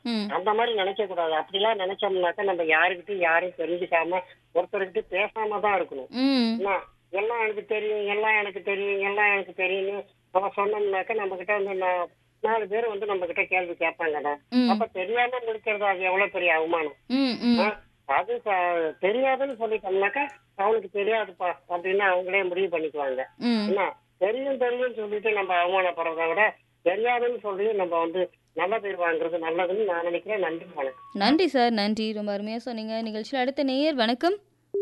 ம். அந்த மாதிரி நினைக்க கூடாது. அப்படிலாம் நினைச்சோம்னாக்கா நம்ம யாருக்கிட்டையும் யாரையும் தெரிஞ்சுக்காம ஒருத்தர்கிட்ட பேசாம தான் இருக்கணும். ம். என்ன, எல்லாம் எனக்கு தெரியும், எல்லாம் எனக்கு தெரியும், எல்லாம் எனக்கு தெரியும்னு நம்ம சொன்னோம்னாக்கா நம்ம கிட்ட வந்து 4 பேர் வந்து நம்ம கிட்ட கேள்வி கேட்பாங்கடா. ம். அப்ப தெரியாம முடிக்கிறது அது எவ்வளவு பெரிய அவமானம். ம். ம். ஆ, அது தெரியாதுன்னு சொல்லிட்டோம்னாக்கா அவனுக்கு தெரியாதுப்பா அப்படின்னு அவங்களே முடிவு பண்ணிக்குவாங்க. ம். என்ன, தெரியும் தெரியும்னு சொல்லிட்டு நம்ம அவமானப்படுறதை விட தெரியாதுன்னு சொல்லி நம்ம வந்து நல்ல பேர் வாங்குறது நல்லதுன்னு நான் நினைக்கிறேன். நன்றி, வணக்கம். நன்றி சார். நன்றி. ரொம்ப அருமையா சொன்னீங்க. நிகழ்ச்சியில அடுத்த நேயர் வணக்கம்.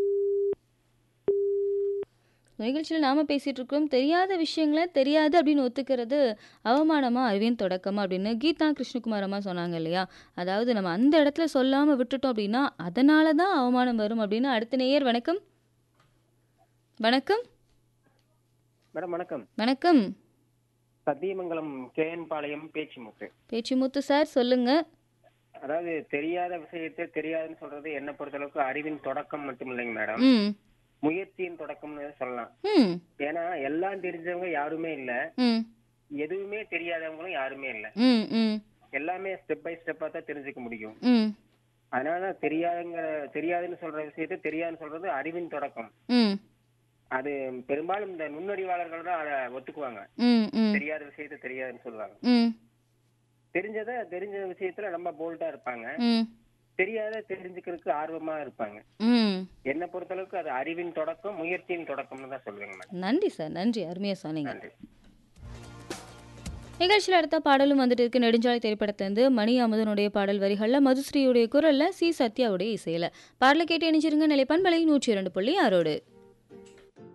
நிகழ்ச்சியில் நாம பேசிட்டு இருக்கோம். தெரியாத விஷயங்கள தெரியாது அப்படின்னு ஒத்துக்கிறது அவமானமா, அறிவின் தொடக்கமா அப்படின்னு கீதா கிருஷ்ணகுமார் அம்மா சொன்னாங்க இல்லையா? அதாவது நம்ம அந்த இடத்துல சொல்லாம விட்டுட்டோம் அப்படின்னா, அதனால தான் அவமானம் வரும் அப்படின்னு அடுத்த நேயர் வணக்கம். வணக்கம். மேடம் வணக்கம். வணக்கம். சத்தியமங்கலம் கேஎன் பாளையம் பேச்சிமுத்து. பேச்சிமுத்து சார் சொல்லுங்க. அதாவது தெரியாத விஷயத்தை தெரியாதுன்னு சொல்றது என்னை பொறுத்தளவுக்கு அறிவின் தொடக்கம் மட்டும் இல்லைங்க மேடம், ம். முயற்சியின் தொடக்கம்னு சொல்லலாம். ம். ஏன்னா எல்லாம் தெரிஞ்சவங்க யாருமே இல்ல, ம். எதுவுமே தெரியாதவங்களும் யாருமே இல்ல. ம். ம். எல்லாமே ஸ்டெப் பை ஸ்டெப்பா தான் தெரிஞ்சுக்க முடியும். ம். அதனால தெரியாதுன்னு சொல்ற விஷயத்தை தெரியாதுன்னு சொல்றது அறிவின் தொடக்கம். ம். அது பெரும்பாலும் இந்த நுண்ணறிவாளர்கள் தான் அதை ஒத்துக்குவாங்க. ம். ம். தெரியாத விஷயத்தை தெரியாதுன்னு சொல்லுவாங்க. ம். தெரிஞ்ச விஷயத்துல ரொம்ப போல்டா இருப்பாங்க, ம். தெரிஞ்சுக்கிறதுக்கு ஆர்வமா இருப்பாங்க. ம். என்னை பொறுத்தளவுக்கு அது அறிவின் தொடக்கம், முயற்சியின் தொடக்கம்னு தான் சொல்லுவேங்க மேடம். நன்றி சார். நன்றி. அருமையா சொன்னீங்க. நன்றி. நிகழ்ச்சியில் அடுத்த பாடலும் வந்துட்டு இருக்கு. நெடுஞ்சாலை திரைப்படத்திலிருந்து மணி அமுதனுடைய பாடல் வரிகள்ல மதுஸ்ரீயுடைய குரல்ல சி சத்யாவுடைய இசையில பாடலை கேட்டு இணைச்சிருங்க. நிலைப்பண்பலை 102.6.